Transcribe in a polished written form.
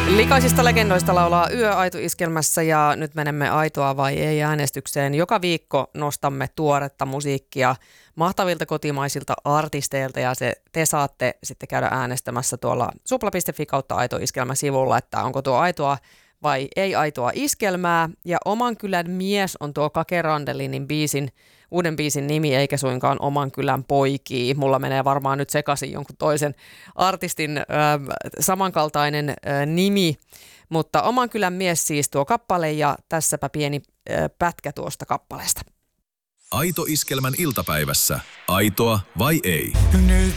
Likaisista legendoista laulaa Yö-Aitu-iskelmässä ja nyt menemme aitoa vai ei äänestykseen. Joka viikko nostamme tuoretta musiikkia mahtavilta kotimaisilta artisteilta ja te saatte sitten käydä äänestämässä tuolla supla.fi kautta aito-iskelmä-sivulla, että onko tuo aitoa vai ei aitoa iskelmää. Ja Oman kylän mies on tuo Kake Randelinin uuden biisin nimi, eikä suinkaan Oman kylän poikii. Mulla menee varmaan nyt sekaisin jonkun toisen artistin samankaltainen nimi, mutta Oman kylän mies siis tuo kappale ja tässäpä pieni pätkä tuosta kappaleesta. Aito-iskelmän iltapäivässä. Aitoa vai ei? Nyt